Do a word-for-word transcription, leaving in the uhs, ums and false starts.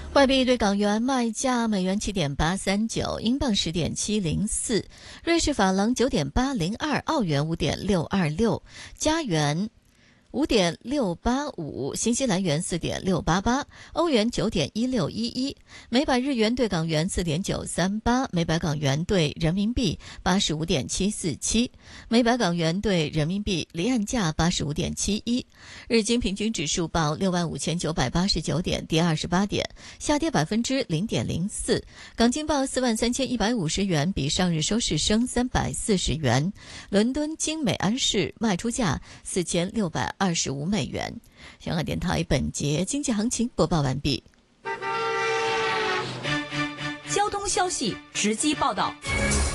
外币对港元卖价：美元七点八三九，英镑十点七零四，瑞士法郎九点八零二，澳元五点六二六，加元五点六八五，新西兰元四点六八八，欧元九点一六一一，每百日元对港元四点九三八，每百港元对人民币八十五点七四七，每百港元对人民币离岸价八十五点七一。日经平均指数报六万五千九百八十九点，跌二十八点，下跌百分之零点零四。港金报四万三千一百五十元，比上日收市升三百四十元。伦敦金美安市卖出价四千六百二十五美元。香港电台本节经济行情播报完毕。 交通消息直击报道。